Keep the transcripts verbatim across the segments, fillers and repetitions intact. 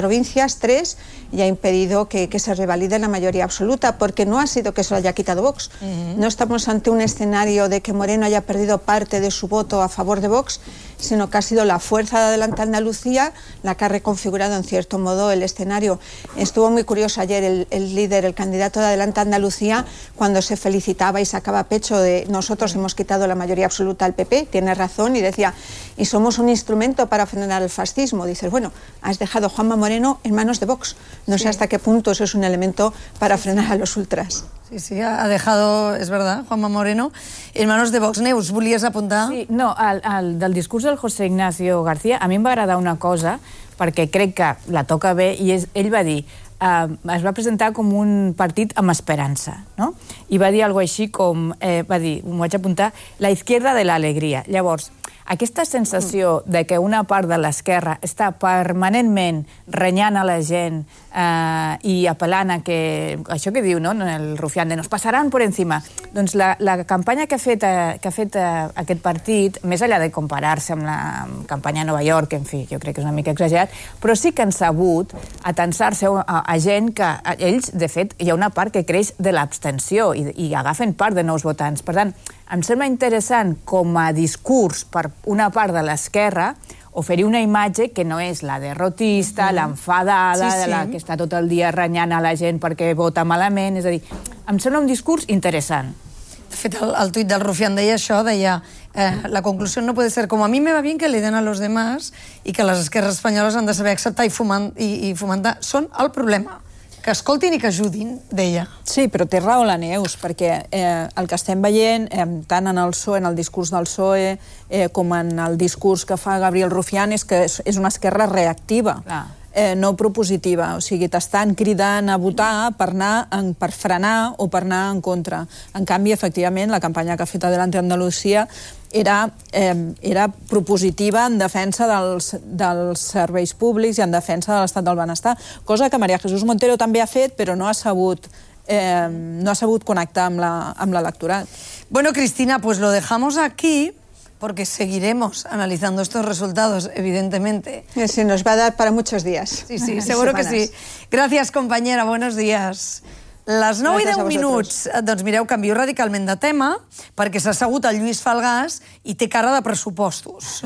provincias, tres, y ha impedido que, que se revalide la mayoría absoluta, porque no ha sido que se lo haya quitado Vox. Uh-huh. No estamos ante un escenario de que Moreno haya perdido parte de su voto a favor de Vox, sino que ha sido la fuerza de Adelante Andalucía la que ha reconfigurado en cierto modo el escenario. Estuvo muy curioso ayer el, el líder, el candidato de Adelante Andalucía, cuando se felicitaba y sacaba pecho de nosotros hemos quitado la mayoría absoluta al P P, tiene razón, y decía, y somos un instrumento para frenar el fascismo. Dices, bueno, has dejado a Juanma Moreno en manos de Vox. No sí. sé hasta qué punto eso es un elemento para frenar a los ultras. Sí, sí, ha dejado, es verdad, Juanma Moreno, en manos de Vox. Neus, volies apuntar? Sí, no, el, el, del discurs del José Ignacio García, a mi em va agradar una cosa, perquè crec que la toca bé, i és, ell va dir, eh, es va presentar com un partit amb esperança, no? I va dir alguna cosa així com, eh, va dir, m'ho vaig apuntar, la izquierda de l'alegria. Llavors, aquesta sensació de que una part de l'esquerra està permanentment renyant a la gent eh, i apel·lant a que, això que diu, no?, el Rufián, de nos passaran por encima, doncs la, la campanya que ha fet, eh, que ha fet eh, aquest partit, més enllà de comparar-se amb la campanya a Nova York, en fi, jo crec que és una mica exagerat, però sí que han sabut atensar-se a, a gent que, a, ells, de fet, hi ha una part que creix de l'abstenció i, i agafen part de nous votants. Per tant, em sembla interessant com a discurs per una part de l'esquerra oferir una imatge que no és la derrotista, mm. l'enfadada, sí, sí. la que està tot el dia renyant a la gent perquè vota malament. És a dir, em sembla un discurs interessant. De fet, el, el tuit del Rufián deia això, deia eh, la conclusió no puede ser como a mí me va bien que le den a los demás i que les esquerres espanyoles han de saber acceptar i, foment, i, i fomentar. Són el problema. Que escoltin i que ajudin, deia. Sí, però té raó la Neus, perquè eh, el que estem veient, eh, tant en el P S O E, en el discurs del P S O E, eh, com en el discurs que fa Gabriel Rufián, és que és, és una esquerra reactiva. Clar. Eh, no propositiva, o sigui, t'estan cridant a votar per anar en, per frenar o per anar en contra. En canvi, efectivament, la campanya que ha fet Adelante Andalucía era, eh, era propositiva en defensa dels, dels serveis públics i en defensa de l'estat del benestar, cosa que María Jesús Montero també ha fet, però no ha sabut, eh, no ha sabut connectar amb l'electorat. Bueno, Cristina, pues lo dejamos aquí, porque seguiremos analizando estos resultados, evidentemente. Sí, nos va a dar para muchos días. Sí, sí, seguro que sí. Gracias, compañera, buenos días. Les nou i deu minuts, doncs mireu, canvio radicalment de tema, perquè s'ha assegut el Lluís Falgàs i té cara de pressupostos.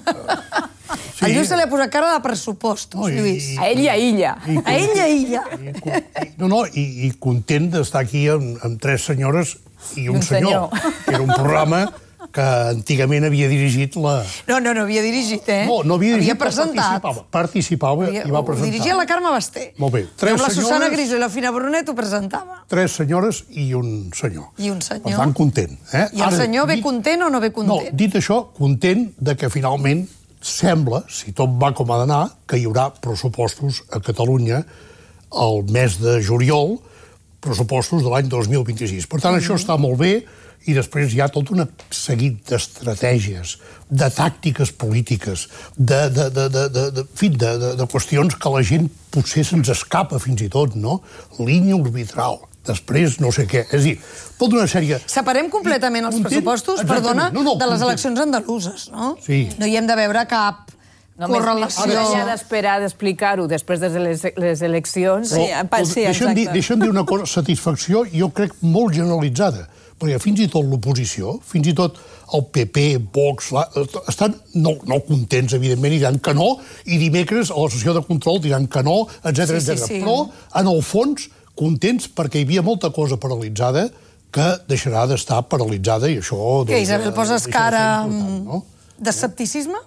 Sí. Al Lluís se li ha posat cara de pressupostos, no, i, Lluís. A ell i a illa. I, a ell i a illa. I, no, no, i, i content d'estar aquí amb, amb tres senyores i un, un senyor. senyor. Era un programa que antigament havia dirigit la... No, no, no havia dirigit, eh? No, no havia dirigit, havia presentat. Participava, participava havia, i va presentar. Ho dirigia la Carme Basté. Molt bé. Tres amb la senyores, Susana Griso i la Fina Brunet ho presentava. Tres senyores i un senyor. I un senyor. Per tant, content. Eh? I el Ara, senyor ve dit, content o no ve content? No, dit això, content de que finalment sembla, si tot va com ha d'anar, que hi haurà pressupostos a Catalunya el mes de juliol, pressupostos de l'any dos mil vint-i-sis. Per tant, mm-hmm. això està molt bé, i després hi ha tot un seguit d'estratègies, de tàctiques polítiques, de, de, de, de, de, de, de, de, de qüestions que la gent potser se'ns escapa fins i tot, no? Línia arbitral, després no sé què. És a dir, tota una sèrie... Separem completament els pressupostos, perdona, no, no, de les eleccions andaluses, no? Sí. No hi hem de veure cap... No, correlació. Més enllà d'esperar d'explicar-ho després de les, les eleccions... Però, sí, sí, deixa'm, dir, deixa'm dir una cosa, satisfacció, jo crec, molt generalitzada, perquè fins i tot l'oposició, fins i tot el P P, Vox, la, estan no, no contents, evidentment, i diran que no, i dimecres a la sessió de control diran que no, etcètera, sí, etcètera. Sí, sí. Però, en el fons, contents perquè hi havia molta cosa paralitzada que deixarà d'estar paralitzada, i això... Què, doncs, Isabel, poses cara no? d'escepticisme?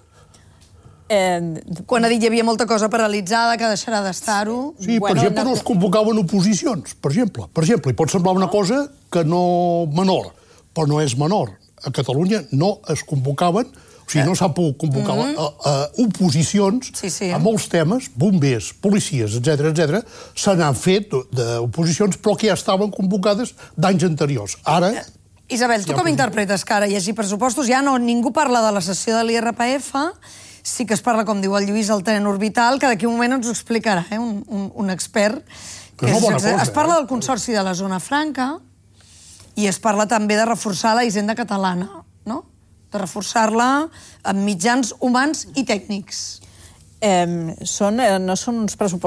Eh, Quan ha dit hi havia molta cosa paralitzada que deixarà d'estar-ho... Sí, per bueno, exemple, no es convocaven oposicions, per exemple. Per exemple, hi pot semblar una cosa que no menor, però no és menor. A Catalunya no es convocaven, o sigui, no s'han pogut convocar mm -hmm. a, a oposicions sí, sí. a molts temes, bombers, policies, etcètera, etcètera, se n'han fet d'oposicions, però que ja estaven convocades d'anys anteriors. Ara... Isabel, tu com interpretes que ara hi hagi pressupostos? Ja no, ningú parla de la cessió de l'I R P F, sí que es parla, com diu el Lluís, el tren orbital, que d'aquí un moment ens ho explicarà, eh? un, un, un expert. Que és una bona cosa, es parla eh? del Consorci de la Zona Franca i es parla també de reforçar la hisenda catalana, no? De reforçar-la amb mitjans humans i tècnics. Eh, són, eh, no són uns pressupostos